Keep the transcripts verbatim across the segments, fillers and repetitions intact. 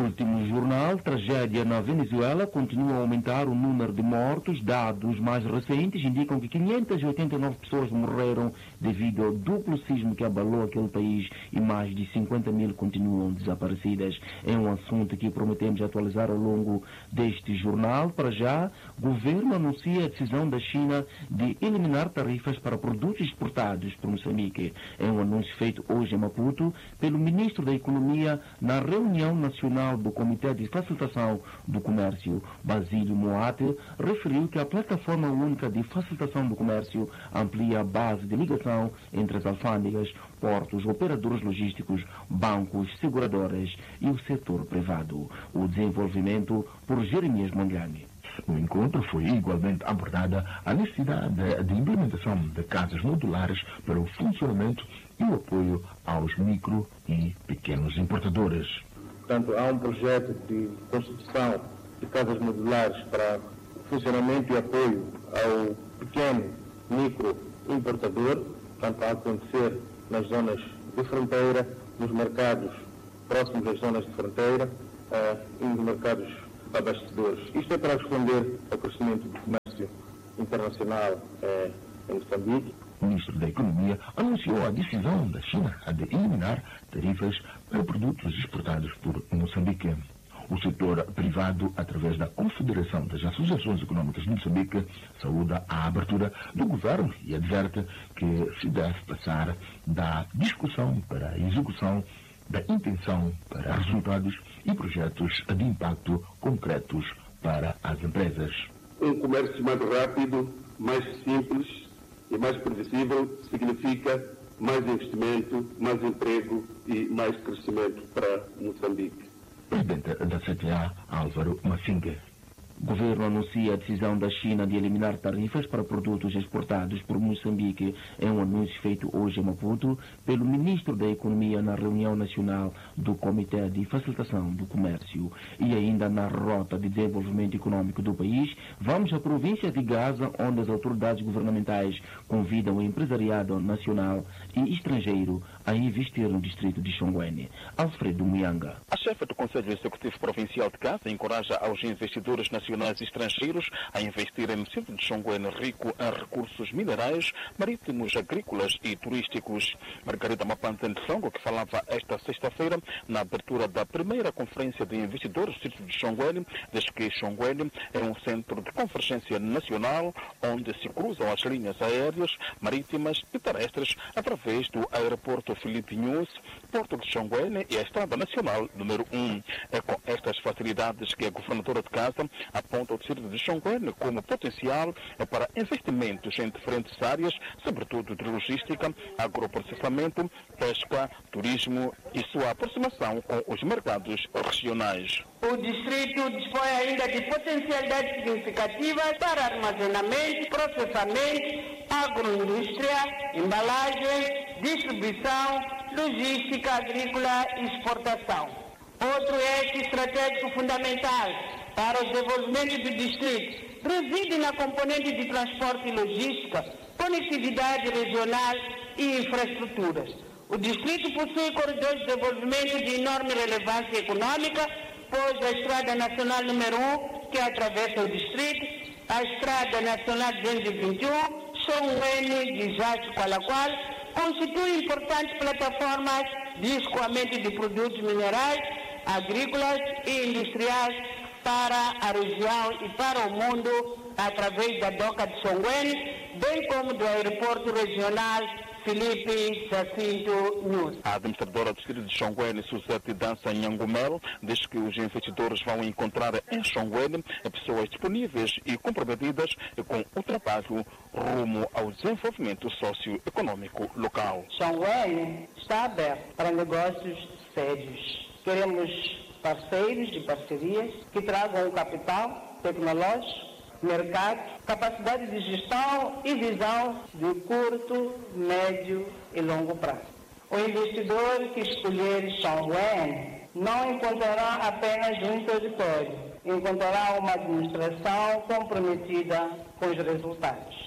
último jornal, tragédia na Venezuela continua a aumentar o número de mortos. Dados mais recentes indicam que quinhentas e oitenta e nove pessoas morreram devido ao duplo sismo que abalou aquele país e mais de cinquenta mil continuam desaparecidas. É um assunto que prometemos atualizar ao longo deste jornal. Para já, o governo anuncia a decisão da China de eliminar tarifas para produtos exportados por Moçambique. É um anúncio feito hoje em Maputo pelo ministro da Economia na reunião nacional do Comitê de Facilitação do Comércio. Basílio Moate referiu que a Plataforma Única de Facilitação do Comércio amplia a base de ligação entre as alfândegas, portos, operadores logísticos, bancos, seguradoras e o setor privado. O desenvolvimento por Jeremias Mangani. No encontro foi igualmente abordada a necessidade de implementação de casas modulares para o funcionamento e o apoio aos micro e pequenos importadores. Portanto, há um projeto de construção de casas modulares para funcionamento e apoio ao pequeno micro importador, portanto, a acontecer nas zonas de fronteira, nos mercados próximos às zonas de fronteira uh, e nos mercados abastecedores. Isto é para responder ao crescimento do comércio internacional uh, em Moçambique. O ministro da Economia anunciou a decisão da China de eliminar tarifas para produtos exportados por Moçambique. O setor privado, através da Confederação das Associações Econômicas de Moçambique, saúda a abertura do governo e adverte que se deve passar da discussão para a execução, da intenção para resultados e projetos de impacto concretos para as empresas. Um comércio mais rápido, mais simples e mais previsível significa mais investimento, mais emprego e mais crescimento para Moçambique. Presidente da C T A, Álvaro Massinga. O governo anuncia a decisão da China de eliminar tarifas para produtos exportados por Moçambique. É um anúncio feito hoje em Maputo pelo ministro da Economia na reunião nacional do Comitê de Facilitação do Comércio. E ainda na rota de desenvolvimento econômico do país, vamos à província de Gaza, onde as autoridades governamentais convidam o empresariado nacional e estrangeiro a investir no distrito de Xonguene. Alfredo Muyanga. A chefe do Conselho Executivo Provincial de Gaza encoraja aos investidores nacionais e estrangeiros a investirem no centro de Xonguene, rico em recursos minerais, marítimos, agrícolas e turísticos. Margarida Mapante Ndesongo, que falava esta sexta-feira na abertura da primeira conferência de investidores do distrito de Xonguene, diz que Xonguene é um centro de convergência nacional onde se cruzam as linhas aéreas, marítimas e terrestres através do aeroporto Filipe Nunes, Porto de Xonguene e a Estrada Nacional número um. É com estas facilidades que a governadora de Gaza aponta o distrito de Xonguene como potencial para investimentos em diferentes áreas, sobretudo de logística, agroprocessamento, pesca, turismo e sua aproximação com os mercados regionais. O distrito dispõe ainda de potencialidades significativas para armazenamento, processamento, agroindústria, embalagem, distribuição, logística agrícola e exportação. Outro eixo estratégico fundamental para o desenvolvimento do distrito reside na componente de transporte e logística, conectividade regional e infraestruturas. O distrito possui corredores de desenvolvimento de enorme relevância econômica, pois a Estrada Nacional número um, que atravessa o distrito, a Estrada Nacional duzentos e vinte e um, Xonguene de Jacho Qualaqual, constituem importantes plataformas de escoamento de produtos minerais, agrícolas e industriais para a região e para o mundo através da doca de Xonguene, bem como do aeroporto regional Filipe Jacinto Nunes. A administradora do distrito de Xonguene, Suzete Dança Nhangumel, diz que os investidores vão encontrar em Xonguene pessoas disponíveis e comprometidas com o trabalho rumo ao desenvolvimento socioeconômico local. Xonguene está aberto para negócios sérios. Queremos parceiros e parcerias que tragam capital tecnológico, mercado, capacidade de gestão e visão de curto, médio e longo prazo. O investidor que escolher Xonguene não encontrará apenas um território, encontrará uma administração comprometida com os resultados.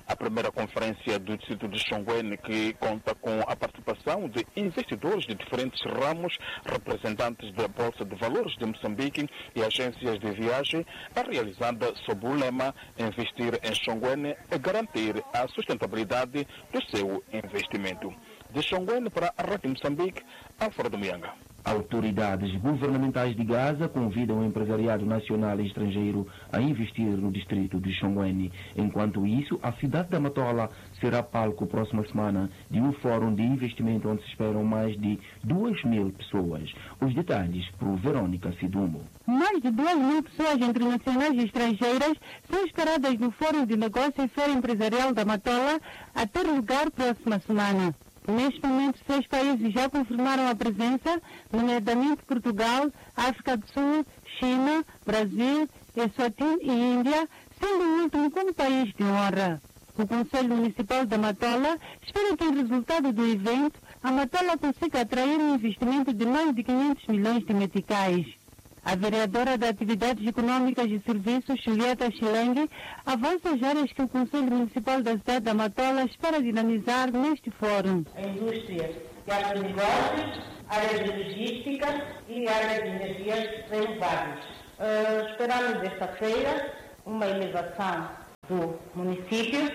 A primeira conferência do distrito de Xonguene, que conta com a participação de investidores de diferentes ramos, representantes da Bolsa de Valores de Moçambique e agências de viagem, é realizada sob o lema Investir em Xonguene é garantir a sustentabilidade do seu investimento. De Xonguene para a Rádio Moçambique, Alfredo Mianga. Autoridades governamentais de Gaza convidam o empresariado nacional e estrangeiro a investir no distrito de Xonguene. Enquanto isso, a cidade da Matola será palco próxima semana de um fórum de investimento onde se esperam mais de duas mil pessoas. Os detalhes por Verônica Sidumo. Mais de duas mil pessoas entre nacionais e estrangeiras são esperadas no Fórum de Negócio e Feira Empresarial da Matola a ter lugar próxima semana. Neste momento, seis países já confirmaram a presença, nomeadamente Portugal, África do Sul, China, Brasil, Eswatini e Índia, sendo o último como país de honra. O Conselho Municipal da Matola espera que, em resultado do evento, a Matola consiga atrair um investimento de mais de quinhentos milhões de meticais. A vereadora de Atividades Econômicas e Serviços, Julieta Chilengue, avança as áreas que o Conselho Municipal da cidade da Matola espera dinamizar neste fórum. A indústria de agronegócios, área de logística e área de energias renováveis. Uh, esperamos esta feira uma elevação do município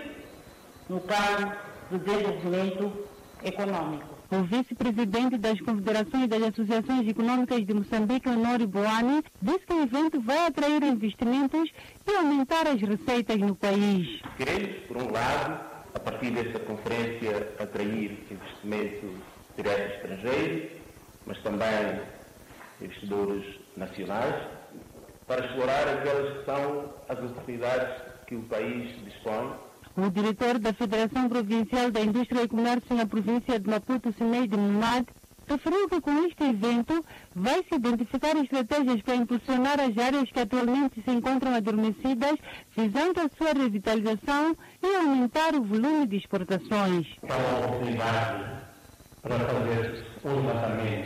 no campo do desenvolvimento econômico. O vice-presidente das Confederações e das Associações Econômicas de Moçambique, Honório Boani, disse que o evento vai atrair investimentos e aumentar as receitas no país. Queremos, por um lado, a partir desta conferência, atrair investimento direto estrangeiro, mas também investidores nacionais, para explorar aquelas que são as oportunidades que o país dispõe. O diretor da Federação Provincial da Indústria e Comércio na província de Maputo, Sineide Mumad, referiu que com este evento vai-se identificar estratégias para impulsionar as áreas que atualmente se encontram adormecidas, visando a sua revitalização e aumentar o volume de exportações. É uma oportunidade para fazer um levantamento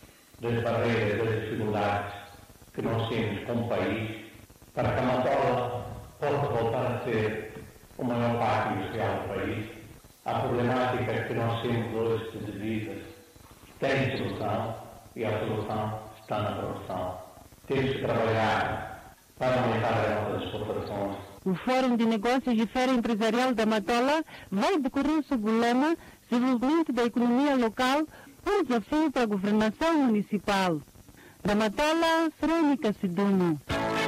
das barreiras, das dificuldades que nós temos como país, para que a Matola possa voltar a ser o maior parque industrial do país. A problemática que nós temos hoje de divisas tem solução e a solução está na produção. Temos que trabalhar para aumentar as nossas exportações. O Fórum de Negócios e Feira Empresarial da Matola vai decorrer sob o lema Desenvolvimento da Economia Local, um desafio para a governação municipal. Da Matola, Verônica Sidumo.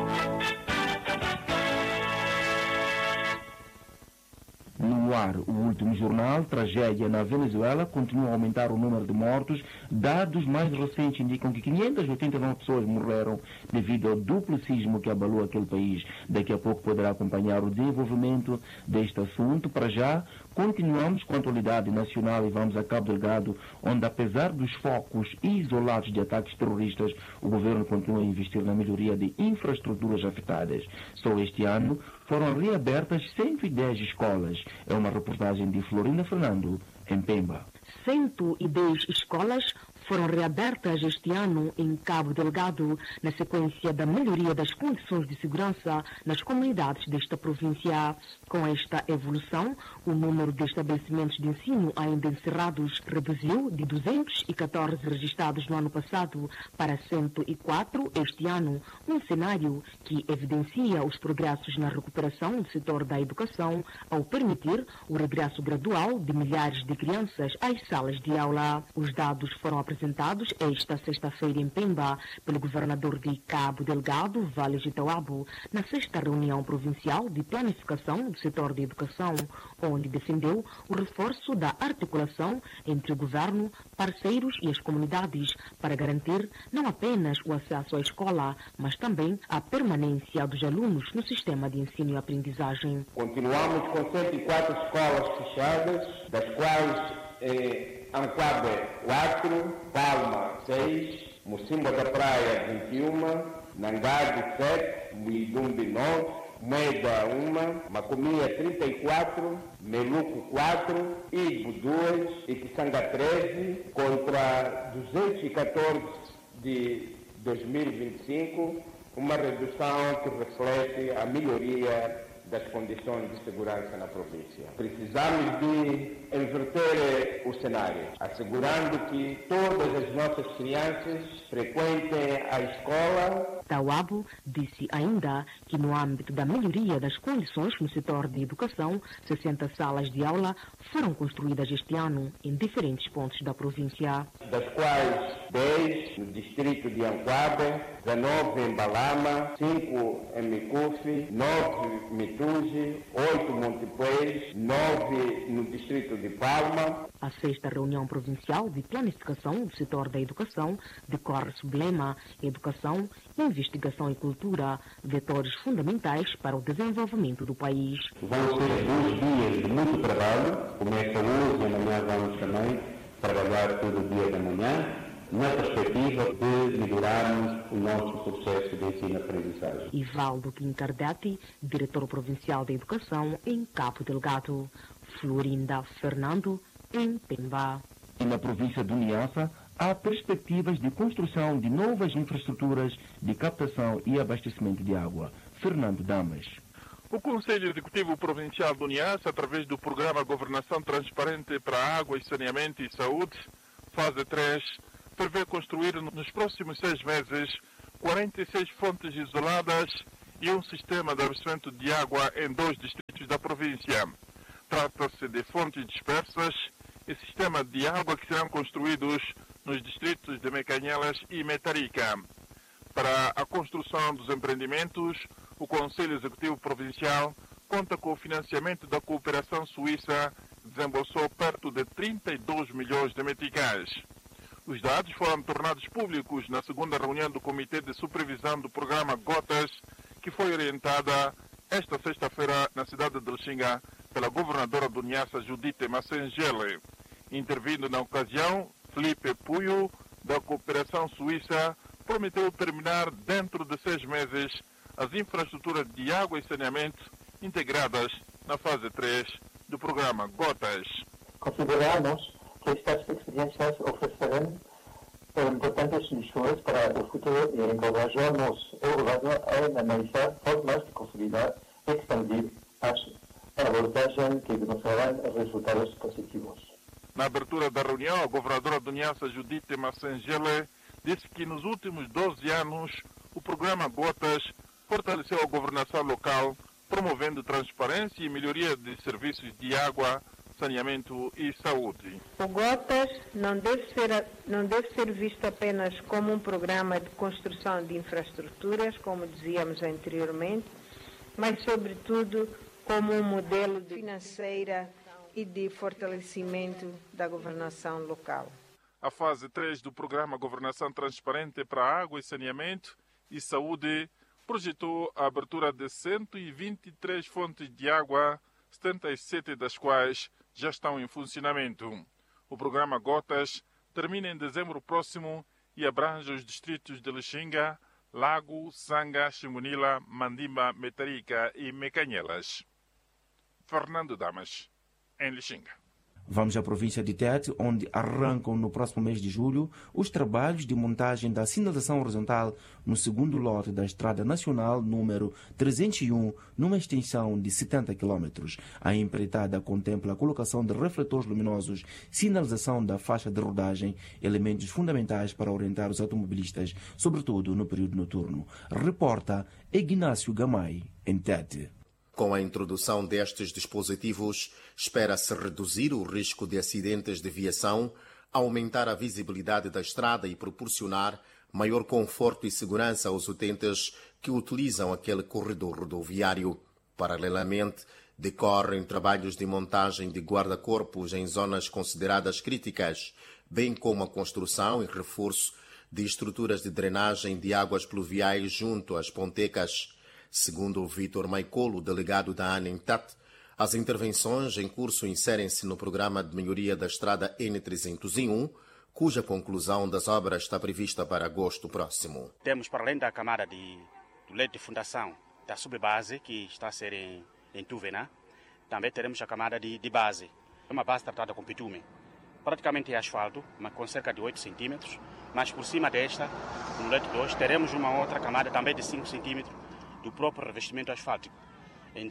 No ar, o último jornal, tragédia na Venezuela, continua a aumentar o número de mortos. Dados mais recentes indicam que quinhentas e oitenta e nove pessoas morreram devido ao duplo sismo que abalou aquele país. Daqui a pouco poderá acompanhar o desenvolvimento deste assunto. Para já, continuamos com a atualidade nacional e vamos a Cabo Delgado, onde, apesar dos focos isolados de ataques terroristas, o governo continua a investir na melhoria de infraestruturas afetadas. Só este ano foram reabertas cento e dez escolas. É uma reportagem de Florinda Fernando, em Pemba. cento e dez escolas foram reabertas este ano em Cabo Delgado, na sequência da melhoria das condições de segurança nas comunidades desta província. Com esta evolução, o número de estabelecimentos de ensino ainda encerrados reduziu de duzentos e catorze registrados no ano passado para cento e quatro este ano, um cenário que evidencia os progressos na recuperação do setor da educação ao permitir o regresso gradual de milhares de crianças às salas de aula. Os dados foram apresentados esta sexta-feira em Pemba pelo governador de Cabo Delgado, Vale de Tauabo, na sexta reunião provincial de planificação do setor de educação, onde defendeu o reforço da articulação entre o governo, parceiros e as comunidades para garantir não apenas o acesso à escola, mas também a permanência dos alunos no sistema de ensino e aprendizagem. Continuamos com cento e quatro escolas fechadas, das quais eh, Anquabe quatro, Palma seis, Mocimba da Praia vinte e um, Nangado sete, Muidumbi nove, Moeda um, Macomia trinta e quatro, Meluco quatro, Ibo dois e Kisanga treze, contra duzentos e catorze de dois mil e vinte e cinco, uma redução que reflete a melhoria das condições de segurança na província. Precisamos de inverter o cenário, assegurando que todas as nossas crianças frequentem a escola. Tawabo disse ainda que no âmbito da melhoria das condições no setor de educação, sessenta salas de aula foram construídas este ano em diferentes pontos da província. Das quais dez no distrito de Anquabe, dezenove em Balama, cinco em Micufi, nove em Mituge, oito em Montepuez, nove no distrito de Palma. A sexta reunião provincial de planificação do setor da educação decorre sob lema Educação, Investigação e Cultura, vetores fundamentais para o desenvolvimento do país. Vão ser dois dias de muito trabalho, começa hoje e amanhã vamos também trabalhar todo o dia da manhã, na perspectiva de melhorarmos o nosso processo de ensino-aprendizagem. Ivaldo Quincardati, diretor provincial da educação em Cabo Delgado. Florinda Fernando, em Pemba. E na província do Niassa, há perspectivas de construção de novas infraestruturas de captação e abastecimento de água. Fernando Damas. O Conselho Executivo Provincial do Niassa, através do Programa Governação Transparente para Água e Saneamento e Saúde, fase três, prevê construir nos próximos seis meses quarenta e seis fontes isoladas e um sistema de abastecimento de água em dois distritos da província. Trata-se de fontes dispersas e sistema de água que serão construídos nos distritos de Mecanhelas e Metarica. Para a construção dos empreendimentos, o Conselho Executivo Provincial conta com o financiamento da cooperação suíça, que desembolsou perto de trinta e dois milhões de meticais. Os dados foram tornados públicos na segunda reunião do Comitê de Supervisão do Programa Gotas, que foi orientada esta sexta-feira na cidade de Lixinga pela governadora do Niassa, Judite Massengele. Intervindo na ocasião, Felipe Puyo, da Cooperação Suíça, prometeu terminar dentro de seis meses as infraestruturas de água e saneamento integradas na fase três do programa Gotas. Consideramos que estas experiências oferecerão importantes lições para o futuro e encorajamos o governo a analisar formas de consolidar e expandir as abordagens que demonstrarão resultados positivos. Na abertura da reunião, a governadora do Niassa, Judite Massengele, disse que nos últimos doze anos o programa Gotas fortaleceu a governação local, promovendo transparência e melhoria de serviços de água, saneamento e saúde. O Gotas não deve ser, não deve ser visto apenas como um programa de construção de infraestruturas, como dizíamos anteriormente, mas, sobretudo, como um modelo de financeira e de fortalecimento da governação local. A fase três do programa Governação Transparente para Água e Saneamento e Saúde projetou a abertura de cento e vinte e três fontes de água, setenta e sete das quais já estão em funcionamento. O programa Gotas termina em dezembro próximo e abrange os distritos de Lixinga, Lago, Sanga, Chimunila, Mandimba, Metarica e Mecanhelas. Fernando Damas, em Lixinga. Vamos à província de Tete, onde arrancam no próximo mês de julho os trabalhos de montagem da sinalização horizontal no segundo lote da Estrada Nacional número trezentos e um, numa extensão de setenta quilômetros. A empreitada contempla a colocação de refletores luminosos, sinalização da faixa de rodagem, elementos fundamentais para orientar os automobilistas, sobretudo no período noturno. Reporta Ignácio Gamay, em Tete. Com a introdução destes dispositivos, espera-se reduzir o risco de acidentes de viação, aumentar a visibilidade da estrada e proporcionar maior conforto e segurança aos utentes que utilizam aquele corredor rodoviário. Paralelamente, decorrem trabalhos de montagem de guarda-corpos em zonas consideradas críticas, bem como a construção e reforço de estruturas de drenagem de águas pluviais junto às pontecas. Segundo Vítor Maicolo, delegado da ANA em Tete, as intervenções em curso inserem-se no programa de melhoria da estrada N trezentos e um, cuja conclusão das obras está prevista para agosto próximo. Temos, para além da camada de, do leito de fundação da subbase, que está a ser em, em Tuvena, também teremos a camada de, de base. É uma base tratada com bitume. Praticamente é asfalto, mas com cerca de oito centímetros, mas por cima desta, no leito dois, teremos uma outra camada também de cinco centímetros, do próprio revestimento asfáltico. Então,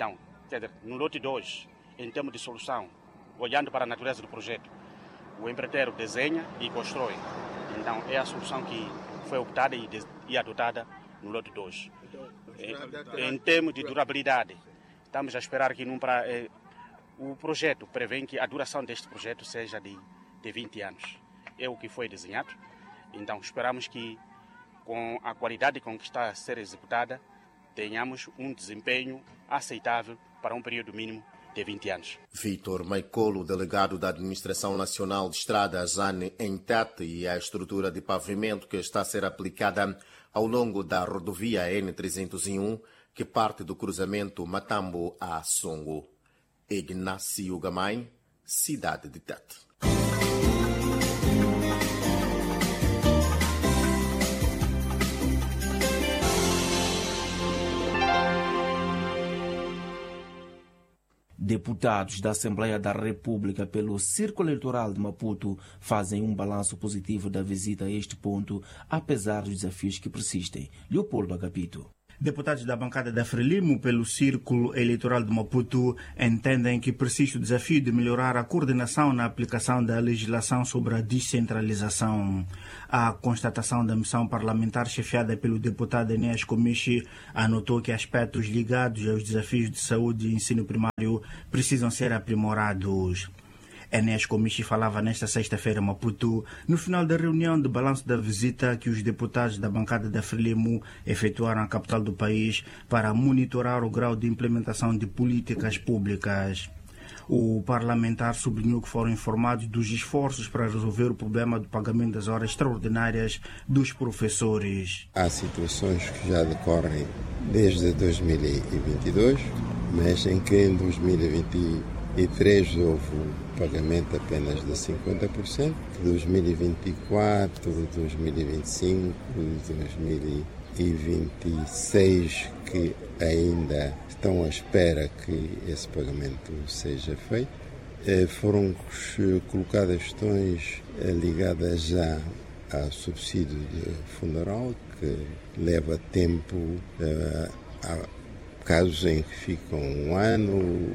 Quer dizer, no lote dois, em termos de solução, olhando para a natureza do projeto, o empreiteiro desenha e constrói. Então, é a solução que foi optada e, e adotada no lote dois. Em, em termos de durabilidade, estamos a esperar que num pra, eh, o projeto prevê que a duração deste projeto seja de, de vinte anos. É o que foi desenhado. Então, esperamos que, com a qualidade com que está a ser executada, tenhamos um desempenho aceitável para um período mínimo de vinte anos. Vítor Maicolo, delegado da Administração Nacional de Estradas, ANE, em Tete, e a estrutura de pavimento que está a ser aplicada ao longo da rodovia N trezentos e um, que parte do cruzamento Matambo a Songo. Ignácio Gamay, cidade de Tete. Deputados da Assembleia da República pelo Círculo Eleitoral de Maputo fazem um balanço positivo da visita a este ponto, apesar dos desafios que persistem. Leopoldo Agapito. Deputados da bancada da Frelimo pelo Círculo Eleitoral de Maputo entendem que persiste o desafio de melhorar a coordenação na aplicação da legislação sobre a descentralização. A constatação da missão parlamentar chefiada pelo deputado Enéas Comichi anotou que aspectos ligados aos desafios de saúde e ensino primário precisam ser aprimorados. Enéas Comichi falava nesta sexta-feira em Maputo, no final da reunião de balanço da visita que os deputados da bancada da Frelimo efetuaram à capital do país para monitorar o grau de implementação de políticas públicas. O parlamentar sublinhou que foram informados dos esforços para resolver o problema do pagamento das horas extraordinárias dos professores. Há situações que já decorrem desde dois mil e vinte e dois, mas em que em dois mil e vinte e três houve um pagamento apenas de cinquenta por cento, dois mil e vinte e quatro, dois mil e vinte e cinco, dois mil e vinte e seis que ainda estão à espera que esse pagamento seja feito. Foram colocadas questões ligadas já ao subsídio de funeral, que leva tempo, há casos em que ficam um ano,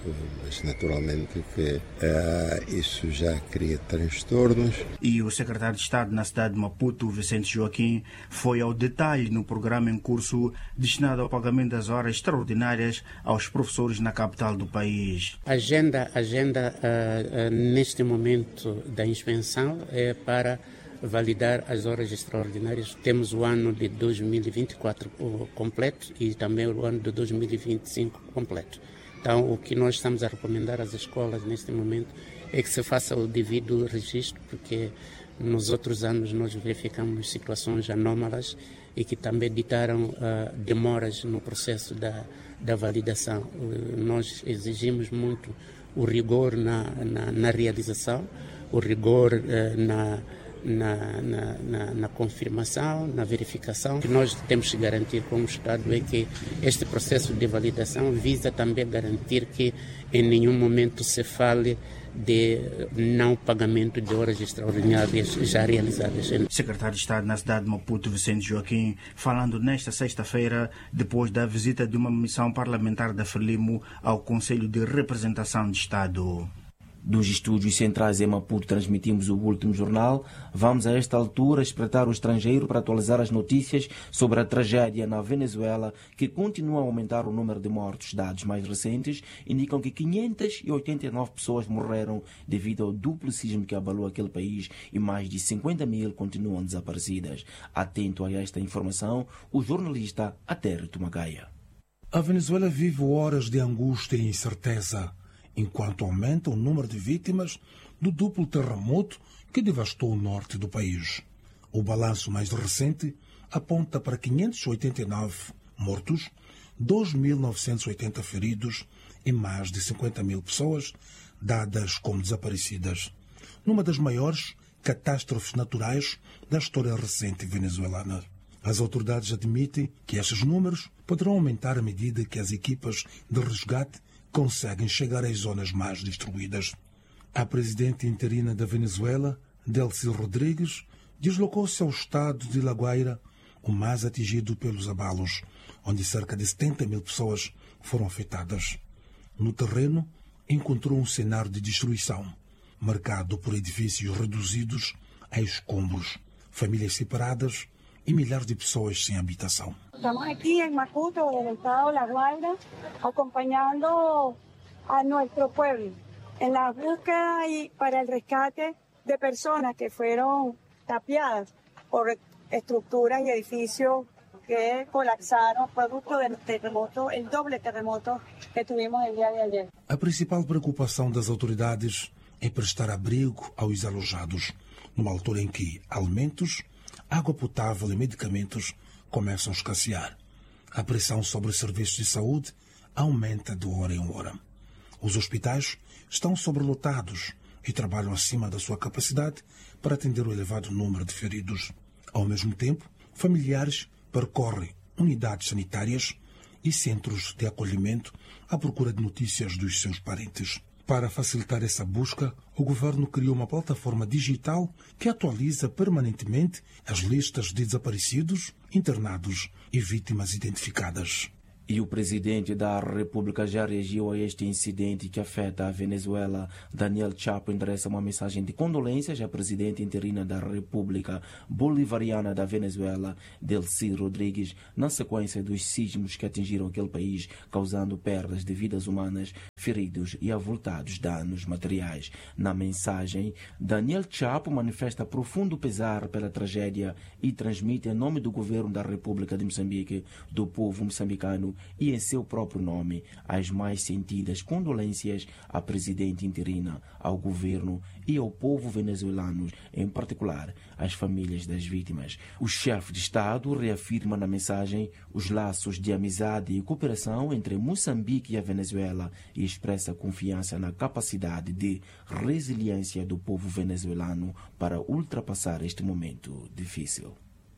mas naturalmente que uh, isso já cria transtornos. E o secretário de Estado na cidade de Maputo, Vicente Joaquim, foi ao detalhe no programa em curso destinado ao pagamento das horas extraordinárias aos professores na capital do país. A agenda, agenda uh, uh, neste momento da inspeção é para validar as horas extraordinárias. Temos o ano de dois mil e vinte e quatro completo e também o ano de dois mil e vinte e cinco completo. Então, o que nós estamos a recomendar às escolas neste momento é que se faça o devido registro, porque nos outros anos nós verificamos situações anómalas e que também ditaram uh, demoras no processo da, da validação. Uh, nós exigimos muito o rigor na, na, na realização, o rigor uh, na Na, na, na, na confirmação, na verificação. O que nós temos que garantir como Estado é que este processo de validação visa também garantir que em nenhum momento se fale de não pagamento de horas extraordinárias já realizadas. Secretário de Estado na cidade de Maputo, Vicente Joaquim, falando nesta sexta-feira, depois da visita de uma missão parlamentar da Frelimo ao Conselho de Representação de Estado. Dos estúdios centrais em Maputo transmitimos o último jornal. Vamos a esta altura espreitar o estrangeiro para atualizar as notícias sobre a tragédia na Venezuela, que continua a aumentar o número de mortos. Dados mais recentes indicam que quinhentas e oitenta e nove pessoas morreram devido ao duplo sismo que abalou aquele país e mais de cinquenta mil continuam desaparecidas. Atento a esta informação, o jornalista Ater Tumagaia. A Venezuela vive horas de angústia e incerteza, enquanto aumenta o número de vítimas do duplo terremoto que devastou o norte do país. O balanço mais recente aponta para quinhentos e oitenta e nove mortos, dois mil novecentos e oitenta feridos e mais de cinquenta mil pessoas dadas como desaparecidas, numa das maiores catástrofes naturais da história recente venezuelana. As autoridades admitem que estes números poderão aumentar à medida que as equipas de resgate conseguem chegar às zonas mais destruídas. A presidente interina da Venezuela, Delcy Rodrigues, deslocou-se ao estado de La Guaira, o mais atingido pelos abalos, onde cerca de setenta mil pessoas foram afetadas. No terreno, encontrou um cenário de destruição, marcado por edifícios reduzidos a escombros, famílias separadas e milhares de pessoas sem habitação. Estamos aqui em Macuto, no estado La Guaira, acompanhando a nosso povo en la búsqueda y para el resgate de personas que fueron tapiadas por estructuras y edificios que colapsaron producto del terremoto, el doble terremoto que tuvimos el día de ayer. A principal preocupação das autoridades é prestar abrigo aos alojados, numa altura em que alimentos, água potável e medicamentos começam a escassear. A pressão sobre os serviços de saúde aumenta de hora em hora. Os hospitais estão sobrelotados e trabalham acima da sua capacidade para atender o elevado número de feridos. Ao mesmo tempo, familiares percorrem unidades sanitárias e centros de acolhimento à procura de notícias dos seus parentes. Para facilitar essa busca, o governo criou uma plataforma digital que atualiza permanentemente as listas de desaparecidos, internados e vítimas identificadas. E o presidente da República já reagiu a este incidente que afeta a Venezuela. Daniel Chapo endereça uma mensagem de condolências à presidente interina da República Bolivariana da Venezuela, Delcy Rodrigues, na sequência dos sismos que atingiram aquele país, causando perdas de vidas humanas, feridos e avultados danos materiais. Na mensagem, Daniel Chapo manifesta profundo pesar pela tragédia e transmite em nome do governo da República de Moçambique, do povo moçambicano, e em seu próprio nome, as mais sentidas condolências à presidente interina, ao governo e ao povo venezuelano, em particular às famílias das vítimas. O chefe de Estado reafirma na mensagem os laços de amizade e cooperação entre Moçambique e a Venezuela e expressa confiança na capacidade de resiliência do povo venezuelano para ultrapassar este momento difícil.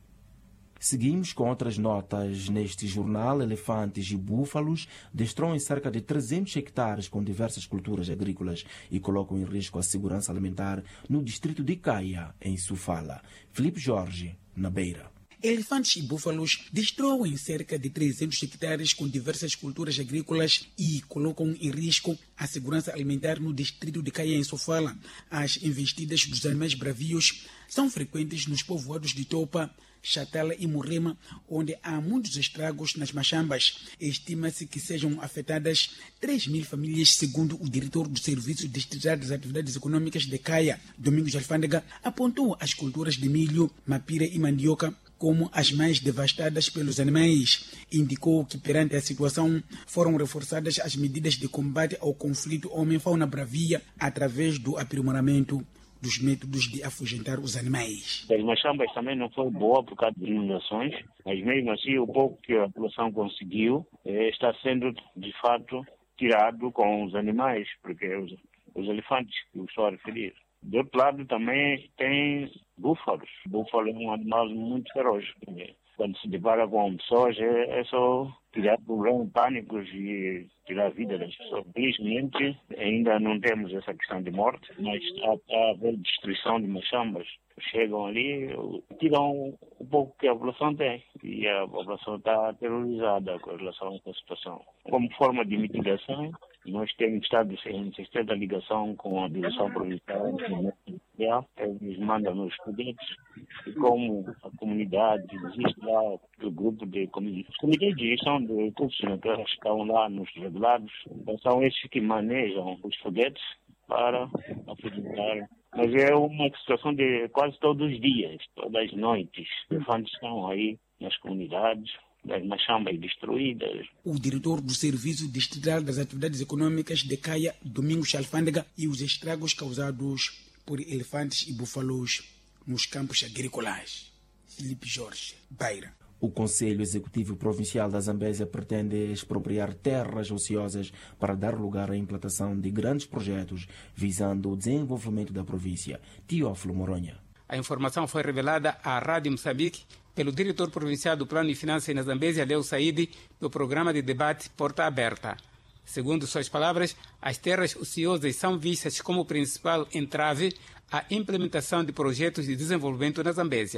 Seguimos com outras notas. Neste jornal, elefantes e búfalos destroem cerca de trezentos hectares com diversas culturas agrícolas e colocam em risco a segurança alimentar no distrito de Caia, em Sofala. Filipe Jorge, na Beira. Elefantes e búfalos destroem cerca de trezentos hectares com diversas culturas agrícolas e colocam em risco a segurança alimentar no distrito de Caia, em Sofala. As investidas dos animais bravios são frequentes nos povoados de Topa, Chatala e Murrema, onde há muitos estragos nas machambas. Estima-se que sejam afetadas três mil famílias, segundo o diretor do Serviço Distrital das Atividades Econômicas de Caia, Domingos Alfândega, apontou as culturas de milho, mapira e mandioca como as mais devastadas pelos animais. Indicou que perante a situação foram reforçadas as medidas de combate ao conflito homem-fauna bravia através do aprimoramento dos métodos de afugentar os animais. As machambas também não foi boa por causa de inundações, mas mesmo assim o pouco que a população conseguiu eh, está sendo de fato tirado com os animais, porque os, os elefantes que eu estou a referir. Do outro lado também tem búfalos. O búfalo é um animal muito feroz. Quando se depara com pessoas é, é só criar problemas, pânicos e tirar a vida das pessoas. Felizmente ainda não temos essa questão de morte, mas há a haver destruição de machambas. Chegam ali, tiram o pouco que a população tem e a população está aterrorizada com relação a essa situação. Como forma de mitigação, nós temos estado em estreita ligação com a direção provincial, eles mandam os foguetes e como a comunidade, existe lá o grupo de comitês de gestão de recursos naturais que estão lá nos regulados, então são esses que manejam os foguetes para afugentar. Mas é uma situação de quase todos os dias, todas as noites. Os elefantes estão aí nas comunidades, das machambas destruídas. O diretor do Serviço Distrital das Atividades Econômicas de Caia, Domingos Alfândega, e os estragos causados por elefantes e búfalos nos campos agrícolas. Filipe Jorge, Beira. O Conselho Executivo Provincial da Zambésia pretende expropriar terras ociosas para dar lugar à implantação de grandes projetos visando o desenvolvimento da província. Teófilo Moronha. A informação foi revelada à Rádio Moçambique pelo diretor provincial do Plano e Finanças na Zambésia, Leo Saidi, no programa de debate Porta Aberta. Segundo suas palavras, as terras ociosas são vistas como principal entrave à implementação de projetos de desenvolvimento na Zambésia.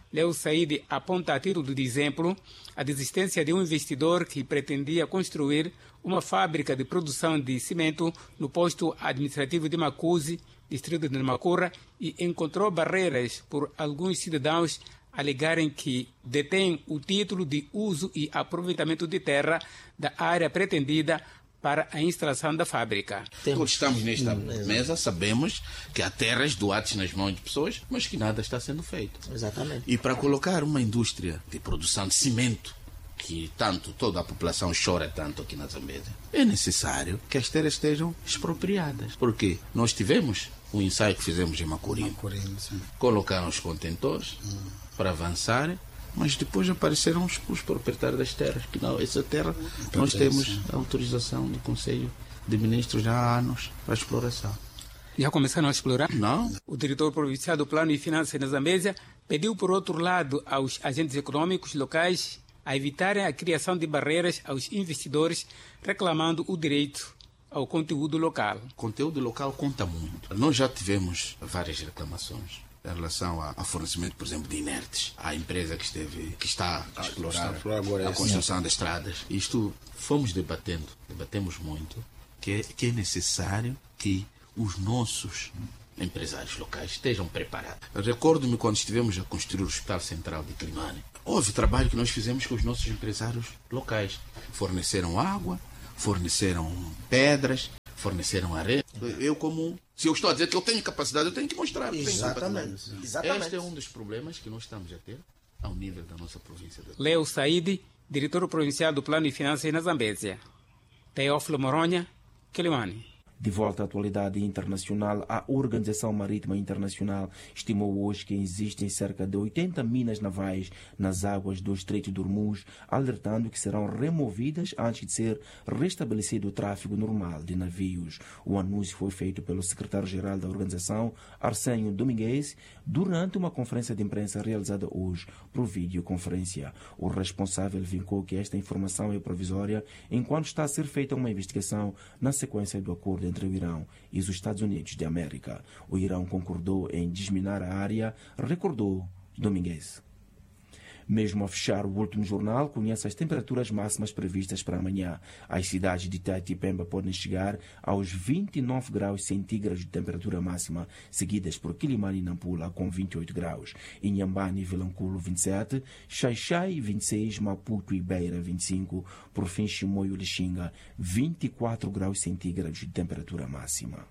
Leo Said aponta a título de exemplo a desistência de um investidor que pretendia construir uma fábrica de produção de cimento no posto administrativo de Macuzi, distrito de Macura, e encontrou barreiras por alguns cidadãos alegarem que detêm o título de uso e aproveitamento de terra da área pretendida para a instalação da fábrica. Todos estamos nesta mesa, sabemos que há terras doadas nas mãos de pessoas, mas que nada está sendo feito. Exatamente. E para colocar uma indústria de produção de cimento, que tanto toda a população chora tanto aqui na Zambésia, é necessário que as terras estejam expropriadas. Porque nós tivemos um ensaio que fizemos em Macurim. Macurim, sim. Colocaram os contentores hum. para avançar, mas depois apareceram os, os proprietários das terras, que não, essa terra nós temos a autorização do Conselho de Ministros já há anos para exploração. Já começaram a explorar? Não. O diretor provincial do Plano e Finanças na Zambésia pediu, por outro lado, aos agentes econômicos locais a evitarem a criação de barreiras aos investidores, reclamando o direito ao conteúdo local. O conteúdo local conta muito. Nós já tivemos várias reclamações em relação ao fornecimento, por exemplo, de inertes. A empresa que, esteve, que está a explorar a construção das estradas. Isto fomos debatendo, debatemos muito, que é, que é necessário que os nossos empresários locais estejam preparados. Recordo-me quando estivemos a construir o Hospital Central de Climane. Houve trabalho que nós fizemos com os nossos empresários locais. Forneceram água, forneceram pedras, forneceram areia. Eu como... Se eu estou a dizer que eu tenho capacidade, eu tenho que mostrar. Exatamente. Exatamente. Este é um dos problemas que nós estamos a ter ao nível da nossa província. Leo Said, diretor provincial do Plano e Finanças na Zambésia. Teófilo Moronha, Quelimane. De volta à atualidade internacional, a Organização Marítima Internacional estimou hoje que existem cerca de oitenta minas navais nas águas do Estreito de Hormuz, alertando que serão removidas antes de ser restabelecido o tráfego normal de navios. O anúncio foi feito pelo secretário-geral da organização, Arsenio Domingues, durante uma conferência de imprensa realizada hoje por videoconferência. O responsável vincou que esta informação é provisória enquanto está a ser feita uma investigação na sequência do acordo entre o Irão e os Estados Unidos de América. O Irão concordou em desminar a área, recordou Domingues. Mesmo a fechar o último jornal, conhece as temperaturas máximas previstas para amanhã. As cidades de Tete e Pemba podem chegar aos vinte e nove graus centígrados de temperatura máxima, seguidas por Quilimane e Nampula com vinte e oito graus. Inhambane e Vilanculo vinte e sete, Xaixai vinte e seis, Maputo e Beira vinte e cinco, por fim Chimoio e Lixinga vinte e quatro graus centígrados de temperatura máxima.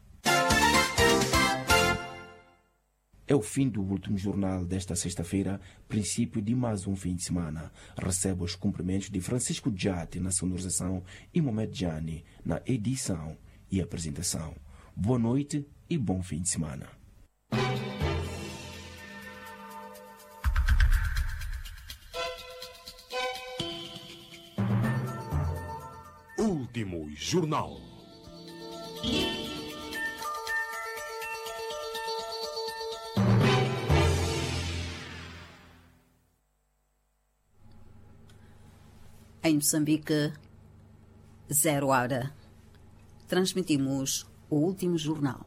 É o fim do último jornal desta sexta-feira, princípio de mais um fim de semana. Recebo os cumprimentos de Francisco Jati na sonorização e Mohamed Jani na edição e apresentação. Boa noite e bom fim de semana. Último jornal. Em Moçambique, zero hora. Transmitimos o último jornal.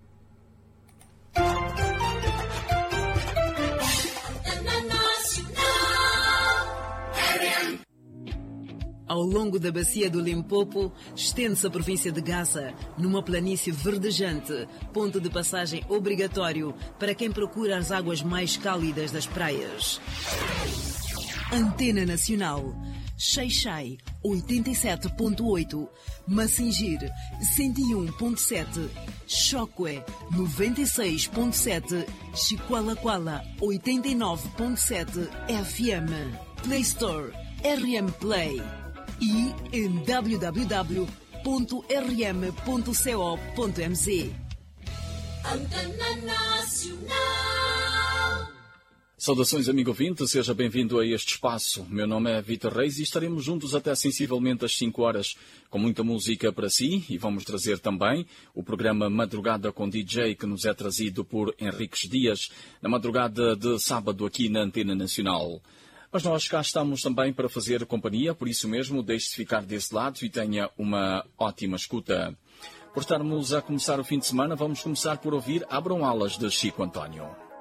Ao longo da bacia do Limpopo, estende-se a província de Gaza, numa planície verdejante, ponto de passagem obrigatório para quem procura as águas mais cálidas das praias. Antena Nacional. Xai-Xai, oitenta e sete ponto oito, Massingir, cento e um ponto sete, Chokwe, noventa e seis ponto sete, Chiqualaquala, oitenta e nove ponto sete F M, Play Store, R M Play e em w w w ponto r m ponto co ponto m z. Antena Nacional. Saudações, amigo ouvinte, seja bem-vindo a este espaço. Meu nome é Vitor Reis e estaremos juntos até sensivelmente às cinco horas, com muita música para si, e vamos trazer também o programa Madrugada com D J, que nos é trazido por Henriques Dias, na madrugada de sábado aqui na Antena Nacional. Mas nós cá estamos também para fazer companhia, por isso mesmo deixe-se ficar desse lado e tenha uma ótima escuta. Por estarmos a começar o fim de semana, vamos começar por ouvir Abram Alas de Chico António.